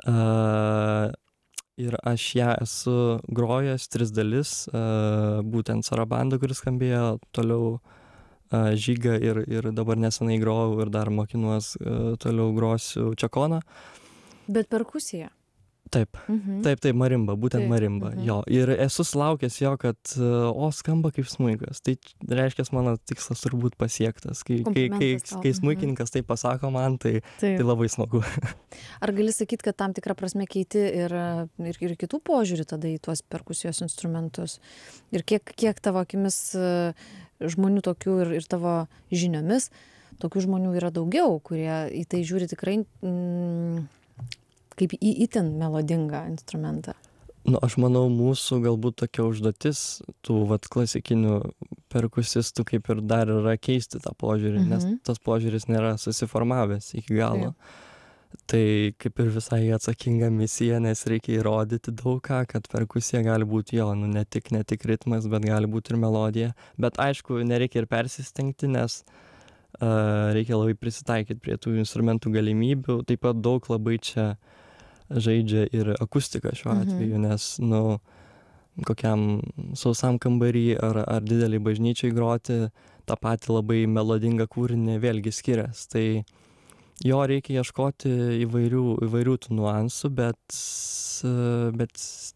Ir aš ją esu grojęs 3 dalis, būtent Sarabanda, kuris skambėjo, toliau Žygą ir dabar nesenai grojau ir dar mokinuos, toliau grosiu Čekoną. Bet perkusija. Taip, taip, marimba, būtent marimba, jo. Ir esu sulaukęs jo, kad, skamba kaip smuikas. Tai reiškia, mano tikslas turbūt pasiektas. Kai smuikininkas tai pasako man, tai labai smagu. Ar gali sakyti, kad tam tikrą prasme keiti ir kitų požiūrį tada į tuos perkusijos instrumentus? Ir kiek tavo akimis žmonių tokių ir tavo žiniomis, tokių žmonių yra daugiau, kurie į tai žiūri tikrai kaip į itin melodingą instrumentą? Aš manau, mūsų galbūt tokia užduotis tų klasikinių perkusistų kaip ir dar yra keisti tą požiūrį, nes tas požiūris nėra susiformavęs iki galo. Tai kaip ir visai atsakinga misija, nes reikia įrodyti daug ką, kad perkusija gali būti ne tik ritmas, bet gali būti ir melodija. Bet aišku, nereikia ir persistengti, nes reikia labai prisitaikyti prie tų instrumentų galimybių. Taip pat daug labai čia žaidžia ir akustika šiuo atveju, nes, kokiam sausam kambarį ar didelį bažnyčiai groti, tą patį labai melodingą kūrinį vėlgi skirias. Tai jo reikia ieškoti įvairių tų nuansų, bet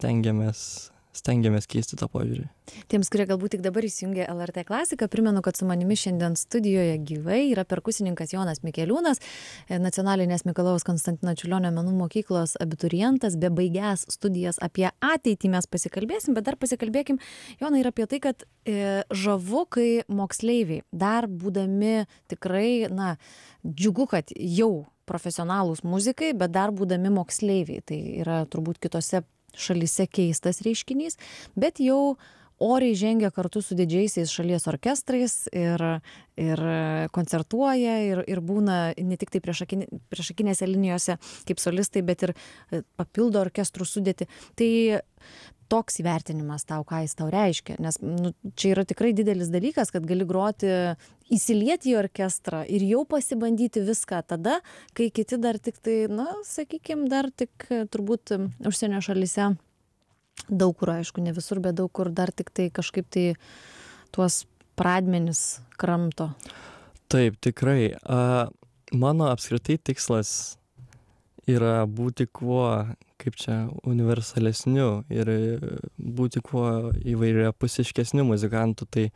stengiamės keisti tą požiūrį. Tiems, kurie galbūt tik dabar įsijungė LRT klasiką, primenu, kad su manimi šiandien studijoje gyvai yra perkusininkas Jonas Mikeliūnas, Nacionalinės Mikalojaus Konstantino Čiurlionio menų mokyklos abiturientas, bebaigęs studijas. Apie ateitį mes pasikalbėsim, bet dar pasikalbėkim, Jonai, ir apie tai, kad žavu, kai moksleiviai, dar būdami tikrai, džiugu, kad jau profesionalūs muzikai, bet dar būdami moksleiviai, tai yra turbūt kitose šalyse keistas reiškinys, bet jau oriai žengia kartu su didžiaisiais šalies orkestrais ir koncertuoja ir būna ne tik tai priešakinėse linijose kaip solistai, bet ir papildo orkestrų sudėtį. Tai toks įvertinimas tau, ką jis tau reiškia, nes čia yra tikrai didelis dalykas, kad gali groti, įsilieti į orkestrą ir jau pasibandyti viską tada, kai kiti dar tik tai, sakykime, dar tik turbūt užsienio šalyse daug kur, aišku, ne visur, bet daug kur dar tik tai kažkaip tai tuos pradmenis kramto. Taip, tikrai. Mano apskritai tikslas yra būti kuo, kaip čia, universalesniu ir būti kuo įvairiapusiškesniu muzikantu. Tai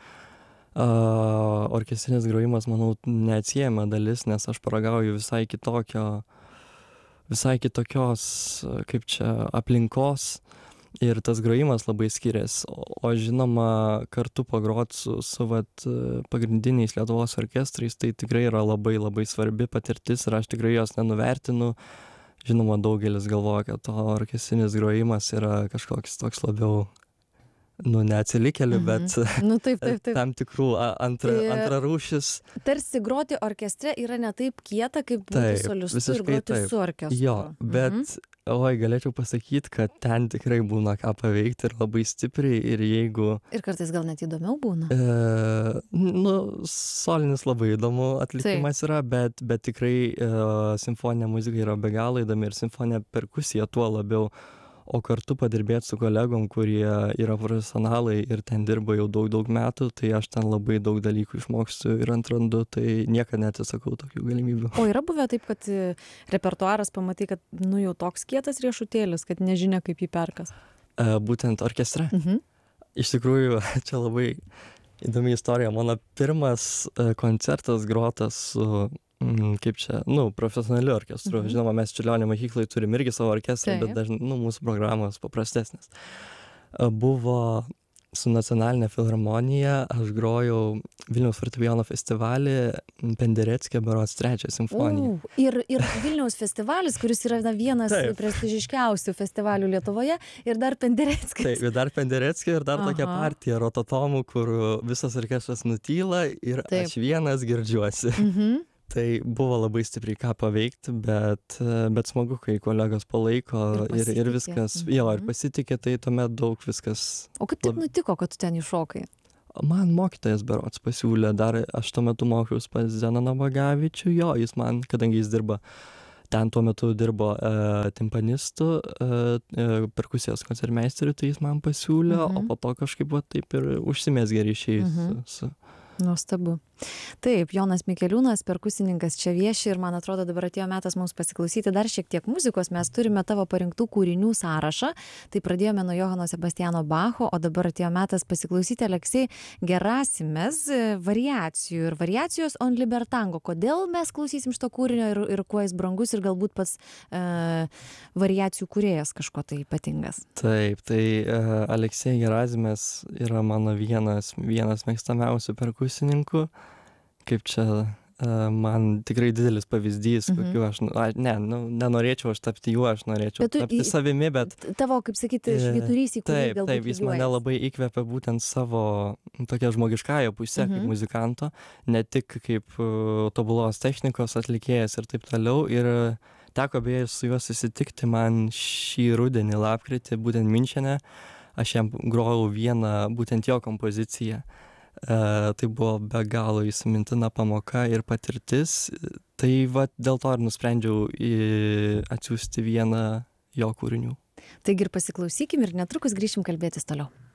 orkestrinis grojimas, manau, neatsiejama dalis, nes aš paragauju visai kitokios, kaip čia, aplinkos ir tas grojimas labai skiriasi. O žinoma, kartu pagrot su pagrindiniais Lietuvos orkestrais, tai tikrai yra labai labai svarbi patirtis ir aš tikrai jos nenuvertinu. Žinoma, daugelis galvoja, kad to orkestrinis grojimas yra kažkoks toks labiau, neatsilikėlių, bet taip. tam tikrų antrarūšis. Tarsi groti orkestre yra ne taip kieta, kaip būti solistu ir groti su orkestru. Jo, bet galėčiau pasakyti, kad ten tikrai būna ką paveikti ir labai stipriai ir jeigu... Ir kartais gal net įdomiau būna. Solinis labai įdomu atlikimas yra, bet tikrai simfoninė muzika yra be galo įdomi ir simfoninė perkusija tuo labiau. O kartu padirbėti su kolegom, kurie yra profesionalai ir ten dirba jau daug metų, tai aš ten labai daug dalykų išmokstu ir atrandu, tai niekada neatsisakau tokių galimybių. O yra buvę taip, kad repertuaras pamatai, kad jau toks kietas riešutėlis, kad nežinia, kaip jį perkas? Būtent orkestre? Iš tikrųjų, čia labai įdomi istorija. Mano pirmas koncertas grotas su... kaip čia, profesionaliu orkestru. Žinoma, mes Čiurlionio mokyklai turim irgi savo orkestrą, bet dažnai, mūsų programos paprastesnės. Buvo su Nacionalinė filharmonija, aš grojau Vilniaus fortepijono festivalį Pendereckio berods 3 simfoniją. Ir Vilniaus festivalis, kuris yra vienas prestižiškiausių festivalių Lietuvoje, ir dar Pendereckis. Taip, ir dar Pendereckio, ir dar tokia partija rototomų, kur visas orkestras nutyla ir aš vienas girdžiuosi. Tai buvo labai stipriai ką paveikti, bet smagu, kai kolegos palaiko ir viskas, ir pasitikė, tai tuomet daug viskas. O kaip taip nutiko, kad tu ten įšokai? Man mokytojas berods pasiūlė, dar aš tuo metu mokiausi pas Zenoną Bagavičių, jis man, kadangi jis dirba ten tuo metu dirbo timpanistu, perkusijos koncertmeisteriu, tai jis man pasiūlė, o po to kažkaip va taip ir užsimezgė ryšiai su Nuostabu. Taip, Jonas Mikeliūnas, perkusininkas čia vieši ir man atrodo dabar atėjo metas mums pasiklausyti dar šiek tiek muzikos. Mes turime tavo parinktų kūrinių sąrašą. Tai pradėjome nuo Johano Sebastiano Bacho, o dabar atėjo metas pasiklausyti Aleksej Gerasimės variacijų ir variacijos on Libertango. Kodėl mes klausysim šito kūrinio ir kuo jis brangus ir galbūt pats variacijų kūrėjas kažko tai ypatingas? Taip, tai Aleksej Gerasimės yra mano vienas mėgstamiausių perkusininkų. Kaip čia man tikrai didelis pavyzdys, kokiu aš, nenorėčiau aš tapti juo, aš norėčiau tapti savimi, bet... Tavo, kaip sakyti, švyturys, į kurį galbūt Taip, jis mane labai įkvepia būtent savo tokia žmogiškąją pusę kaip muzikanto, ne tik kaip tobulos technikos atlikėjas ir taip toliau. Ir teko beje su juo susitikti man šį rudenį lapkritį, būtent Minčene. Aš jam grojau vieną būtent jo kompoziciją. Tai buvo be galo įsimintina pamoka ir patirtis. Tai va dėl to ir nusprendžiau atsiųsti vieną jo kūrinių. Taigi ir pasiklausykim ir netrukus grįšim kalbėtis toliau.